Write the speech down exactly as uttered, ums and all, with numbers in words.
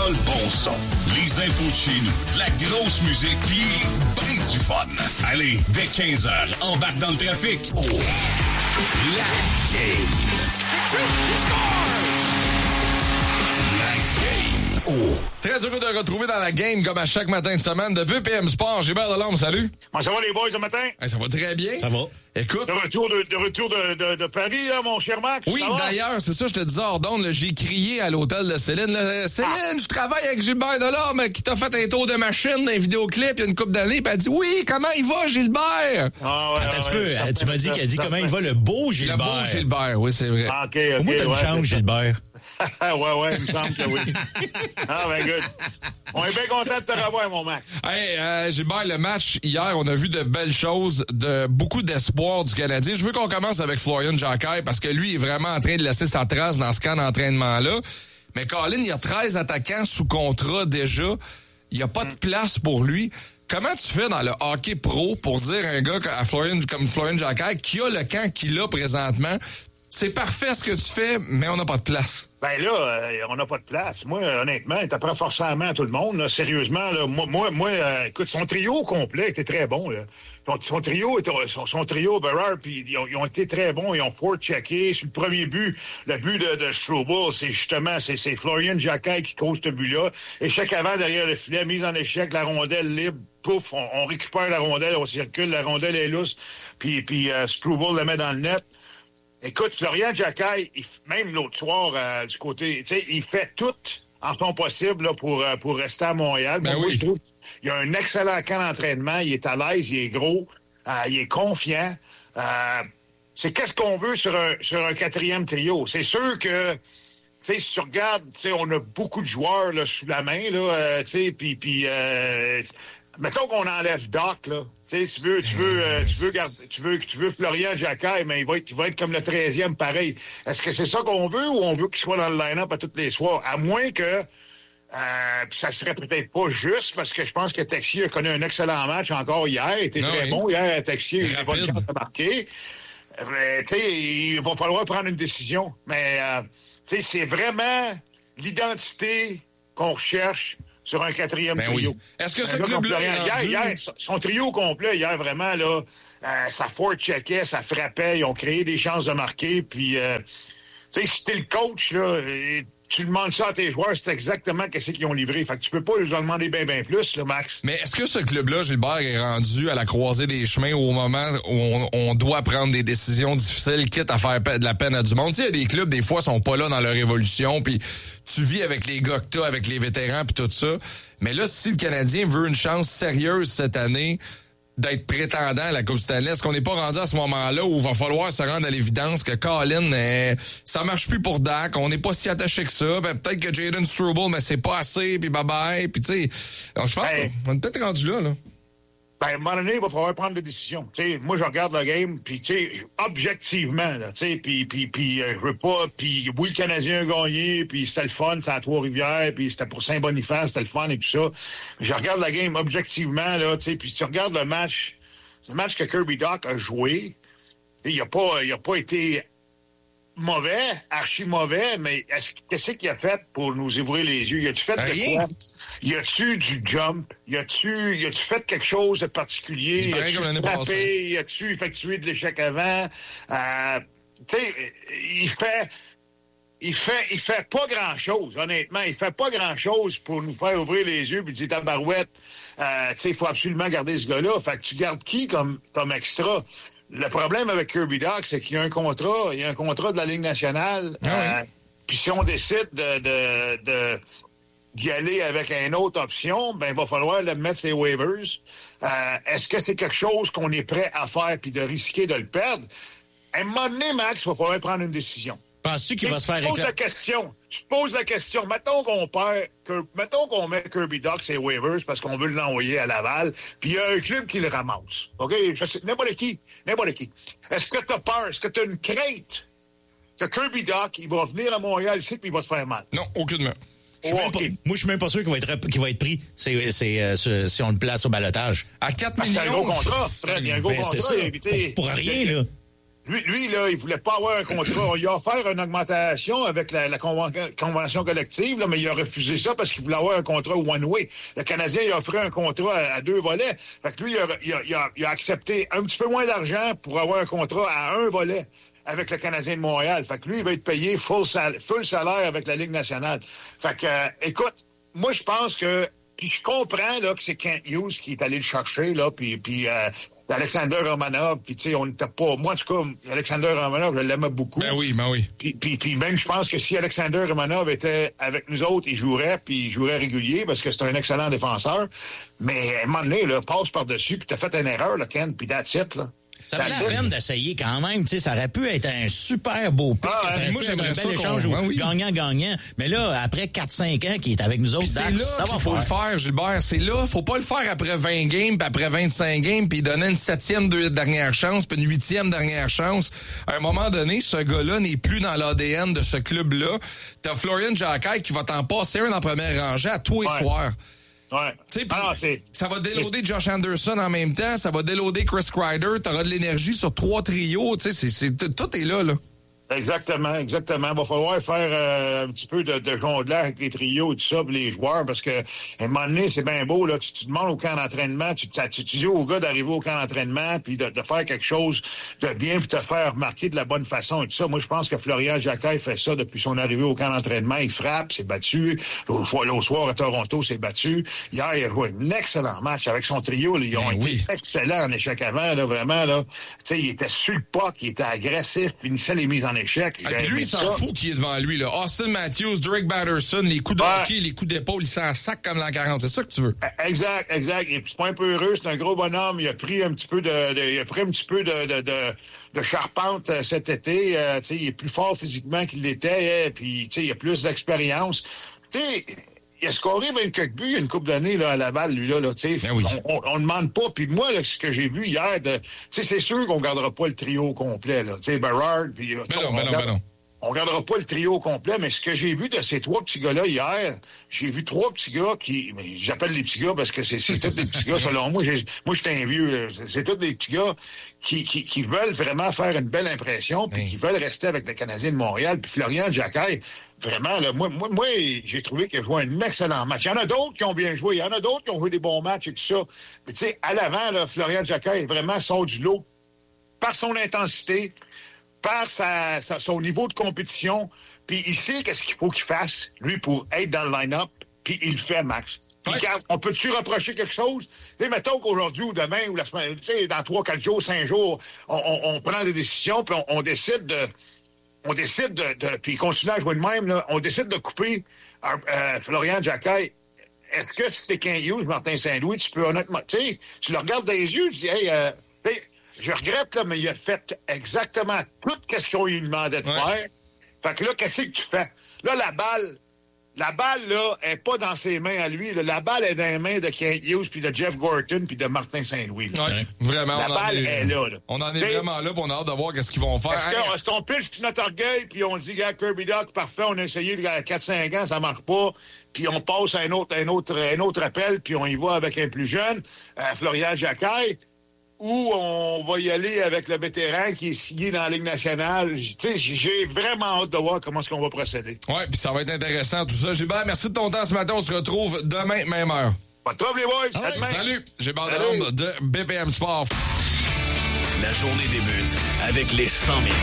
le bon son, les infos de chez nous, de la grosse musique pis ben du fun. Allez, dès quinze heures, embarque dans le trafic. Oh, la game. Oh. Très heureux de retrouver dans la game comme à chaque matin de semaine de B P M Sport. Gilbert Delorme, salut. Comment ça va les boys ce matin? Hey, ça va très bien. Ça va. Écoute. De retour de, de, retour de, de, de Paris, là, mon cher Max. Oui, d'ailleurs, c'est ça, je te disais hors d'onde, là, j'ai crié à l'hôtel de Céline. Là, Céline, ah. je travaille avec Gilbert Delorme qui t'a fait un tour de machine dans un vidéoclip il y a une couple d'années. Puis elle dit, oui, comment il va, Gilbert? Ah ouais, Attends ouais, un peu, ça tu m'as dit qu'elle dit comment il va le beau Gilbert. Le beau Gilbert, oui, c'est vrai. Ah, OK, OK. Au moins, t'as une ouais, chance, Gilbert. ouais, ouais, il me semble que oui. Ah, ben, good. On est bien content de te revoir, mon Max. Hey, euh, Gilbert, le match hier, on a vu de belles choses, de beaucoup d'espoir du Canadien. Je veux qu'on commence avec Florian Jacquet parce que lui est vraiment en train de laisser sa trace dans ce camp d'entraînement-là. Mais Colin, il y a treize attaquants sous contrat déjà. Il n'y a pas de place pour lui. Comment tu fais dans le hockey pro pour dire à un gars à Florian, comme Florian Jacquet qui a le camp qu'il a présentement, c'est parfait ce que tu fais, mais on n'a pas de place? Ben là, euh, on n'a pas de place. Moi, honnêtement, il t'apprend forcément à tout le monde. Là, sérieusement, là, moi, moi, moi euh, écoute, son trio complet était très bon. Là. Son, son trio, était, son, son trio, Berard, puis ils ont, ils ont été très bons. Ils ont fort-checké. Sur le premier but, le but de, de Struble, c'est justement, c'est, c'est Florian Jacquet qui cause ce but-là. Échec avant derrière le filet, mise en échec, la rondelle libre. Pouf, on, on récupère la rondelle, on circule, la rondelle est lousse, puis, puis euh, Struble la met dans le net. Écoute, Florian Jacquet, il, même l'autre soir, euh, du côté, tu sais, il fait tout en son possible là, pour, euh, pour rester à Montréal. Ben moi, oui. je trouve qu'il a un excellent camp d'entraînement, il est à l'aise, il est gros, euh, il est confiant. Euh, c'est qu'est-ce qu'on veut sur un, sur un quatrième trio. C'est sûr que, tu sais, si tu regardes, tu sais, on a beaucoup de joueurs là, sous la main, là, euh, tu sais, puis... puis euh, mettons qu'on enlève Doc, là. Tu sais, tu veux, tu veux, euh, tu veux garder, tu veux, tu veux Florian Jacquet, mais il va être, il va être comme le treizième pareil. Est-ce que c'est ça qu'on veut ou on veut qu'il soit dans le line-up à tous les soirs? À moins que, euh, pis ça serait peut-être pas juste parce que je pense que Texier a connu un excellent match encore hier. Il était non, très oui. bon hier, Texier. Il n'a pas de chance de marquer. Euh, tu sais, il va falloir prendre une décision. Mais, euh, tu sais, c'est vraiment l'identité qu'on recherche sur un quatrième ben trio. Oui. Est-ce que ce club-là... Hier, hier, son trio complet, hier, vraiment, là, euh, ça fort-checkait, ça frappait, ils ont créé des chances de marquer, puis, euh, tu sais, si t'es le coach, là, et tu demandes ça à tes joueurs, c'est exactement qu'est-ce qu'ils ont livré. Fait que tu peux pas leur demander bien, bien plus, là, Max. Mais est-ce que ce club-là, Gilbert, est rendu à la croisée des chemins au moment où on, on doit prendre des décisions difficiles, quitte à faire de la peine à du monde? Tu sais, il y a des clubs, des fois, sont pas là dans leur évolution, puis tu vis avec les gars que t'as, avec les vétérans, puis tout ça. Mais là, si le Canadien veut une chance sérieuse cette année d'être prétendant à la Coupe Stanley, est-ce qu'on n'est pas rendu à ce moment-là où il va falloir se rendre à l'évidence que Colin, euh, ça marche plus pour Dak, on n'est pas si attaché que ça, ben, peut-être que Jayden Struble, mais c'est pas assez, puis bye-bye, puis tu sais, je pense hey. qu'on est peut-être rendu là, là. Ben, à un moment donné, il va falloir prendre des décisions. T'sais, moi, je regarde le game, puis tu sais, objectivement, là, tu sais, puis puis puis euh, je veux pas, puis oui, le Canadien a gagné, puis c'était le fun, c'est à Trois-Rivières, puis c'était pour Saint-Boniface, c'était le fun et tout ça. Je regarde le game objectivement, là, tu sais, puis tu regardes le match, le match que Kirby Dach a joué, il a pas, il a pas été mauvais, archi mauvais, mais est-ce, qu'est-ce qu'il a fait pour nous ouvrir les yeux? Y a-tu fait de quoi? Y a-tu du jump? Y a-tu, y a-tu fait quelque chose de particulier? Y a-tu frappé? Y a-tu effectué de l'échec avant? Euh, tu sais, il fait, il fait, il fait pas grand-chose, honnêtement. Il fait pas grand-chose pour nous faire ouvrir les yeux puis dire tabarouette. Euh, tu sais, il faut absolument garder ce gars-là. Fait que tu gardes qui comme, comme extra? Le problème avec Kirby Dach, c'est qu'il y a un contrat, il y a un contrat de la Ligue nationale. Ah euh, oui. Puis si on décide de, de, de d'y aller avec une autre option, ben il va falloir le mettre ses waivers. Euh, est-ce que c'est quelque chose qu'on est prêt à faire puis de risquer de le perdre? À un moment donné, Max, il va falloir prendre une décision. Penses-tu qu'il va se faire éclater? Je pose la question. Je pose la question. Mettons qu'on perd, que, mettons qu'on met Kirby Dach ses waivers parce qu'on veut l'envoyer à Laval, puis il y a un club qui le ramasse. OK? Je sais, n'importe qui. N'importe qui. Est-ce que tu as peur? Est-ce que tu as une crainte que Kirby Dach, il va venir à Montréal ici puis il va se faire mal? Non, aucunement. Je oh, okay. pas, moi, je suis même pas sûr qu'il va être, qu'il va être pris c'est, c'est, euh, ce, si on le place au balotage. À quatre millions. C'est un gros contrat, Fred. Il y a un gros ben, contrat. C'est ça. Invité, pour, pour rien, là. Lui, lui, là, il voulait pas avoir un contrat. On lui a offert une augmentation avec la, la conven- convention collective, là, mais il a refusé ça parce qu'il voulait avoir un contrat one-way. Le Canadien, il a offert un contrat à, à deux volets. Fait que lui, il a, il, a, il, a, il a accepté un petit peu moins d'argent pour avoir un contrat à un volet avec le Canadien de Montréal. Fait que lui, il va être payé full, sal- full salaire avec la Ligue nationale. Fait que, euh, écoute, moi, je pense que puis je comprends là que c'est Kent Hughes qui est allé le chercher, là, puis, puis euh, Alexander Romanov, puis tu sais, on n'était pas... Moi, en tout cas, Alexander Romanov, je l'aimais beaucoup. Ben oui, ben oui. Puis, puis, puis même, je pense que si Alexander Romanov était avec nous autres, il jouerait, puis il jouerait régulier, parce que c'est un excellent défenseur. Mais à un moment donné, là, passe par-dessus, puis t'as fait une erreur, là, Ken, puis that's it, là. Ça valait la peine d'essayer quand même, tu sais, ça aurait pu être un super beau pic, ah, ça aurait moi, pu être un j'aimerais bel ça échange qu'on- au ouais, oui. gagnant-gagnant. Mais là, après quatre cinq ans qu'il est avec nous autres, C'est Dax, là ça va qu'il faut faire. le faire, Gilbert. C'est là. Faut pas le faire après vingt games, puis après vingt-cinq games, puis donner une septième deux dernière chance, puis une huitième dernière chance. À un moment donné, ce gars-là n'est plus dans l'A D N de ce club-là. T'as Florian Jacquet qui va t'en passer un en première rangée à tous les Ouais. soirs. Ouais. Tu sais, Ah, c'est... ça va déloader Josh Anderson en même temps, ça va déloader Chris Kreider, t'auras de l'énergie sur trois trios, tu sais, c'est, c'est, tout- tout est là, là. Exactement, exactement. Il va falloir faire euh, un petit peu de, de jonglage avec les trios et tout ça, puis les joueurs, parce que à un moment donné, c'est bien beau, là, tu, tu demandes au camp d'entraînement, tu, tu, tu dis aux gars d'arriver au camp d'entraînement, puis de, de faire quelque chose de bien, puis te faire remarquer de la bonne façon et tout ça. Moi, je pense que Florian Jacquet fait ça depuis son arrivée au camp d'entraînement. Il frappe, s'est battu. L'autre soir à Toronto, s'est battu. Hier, il a joué un excellent match avec son trio. Là. Ils ont Ben été oui. excellents en échec avant, là, vraiment. Là. Tu sais, il était sur le puck, il était agressif, finissait les mises en échec. Ah, J'ai puis lui, aimé il s'en ça. fout qui est devant lui, là. Austin Matthews, Drake Batterson, les coups de Ouais. hockey, les coups d'épaule, il s'en sac comme l'an quarante. C'est ça que tu veux. Exact, exact. Et puis c'est pas un peu heureux, c'est un gros bonhomme. Il a pris un petit peu de, de- il a pris un petit peu de, de, de, de charpente euh, cet été. Euh, tu sais, il est plus fort physiquement qu'il l'était. Hein, puis tu sais, il a plus d'expérience. Tu sais, il a scoré vingt-quatre buts il y a une couple d'années là, à Laval, lui, là, là tu sais. Ben oui. On ne demande pas. Puis moi, là, ce que j'ai vu hier, de, tu sais, c'est sûr qu'on gardera pas le trio complet, là. Tu sais, Berard, puis... Ben non, ben non, ben non. On gardera pas le trio complet, mais ce que j'ai vu de ces trois petits gars-là hier, j'ai vu trois petits gars qui... mais j'appelle les petits gars parce que c'est, c'est tous des petits gars, selon moi. J'ai, moi, j'étais un vieux. là. C'est, c'est tous des petits gars qui, qui, qui veulent vraiment faire une belle impression puis Oui. qui veulent rester avec le Canadien de Montréal. Puis Florian Jacquet, vraiment, là, moi, moi, moi j'ai trouvé qu'il a joué un excellent match. Il y en a d'autres qui ont bien joué. Il y en a d'autres qui ont joué des bons matchs et tout ça. Mais tu sais, à l'avant, là, Florian Jacquet vraiment sort du lot par son intensité, par sa, sa- son niveau de compétition, puis il sait qu'est-ce qu'il faut qu'il fasse, lui, pour être dans le line-up, puis il le fait, Max. Puis Ouais. quand- on peut-tu reprocher quelque chose? Tu sais, mettons qu'aujourd'hui ou demain, ou la semaine, tu sais, dans trois, quatre jours, cinq jours, on, on- on prend des décisions, puis on, on décide de... On décide de... de puis il continue à jouer de même, là, on décide de couper euh, euh, Florian Jacquet. Est-ce que si c'est Kent Hughes, Martin Saint-Louis, tu peux honnêtement... Tu sais, tu le regardes dans les yeux, tu dis, hey... Euh, tu sais, je regrette, là, mais il a fait exactement tout ce qu'on lui demandait de Ouais. faire. Fait que là, qu'est-ce que tu fais? Là, la balle, la balle, là, est pas dans ses mains à lui. là. La balle est dans les mains de Kent Hughes, puis de Jeff Gorton, puis de Martin Saint-Louis. là. Ouais, vraiment. La on en balle est, est là, là. On en est T'sais, vraiment là, puis on a hâte de voir qu'est-ce qu'ils vont faire. Est-ce Hey, qu'on, est-ce qu'on pitche sur notre orgueil, puis on dit, gars, Kirby Duck, parfait, on a essayé il y a quatre cinq ans, ça marche pas, puis on passe à un autre, un autre, un autre appel, puis on y va avec un plus jeune, euh, Florian Jacquet, ou on va y aller avec le vétéran qui est signé dans la Ligue nationale. J- Tu sais, j'ai vraiment hâte de voir comment est-ce qu'on va procéder. Ouais, puis ça va être intéressant tout ça. Gilbert, merci de ton temps ce matin. On se retrouve demain, même heure. Pas de trouble, les boys. À demain. Salut, Gilbert Salut. Delorme de B P M Sport. La journée débute avec les cent mille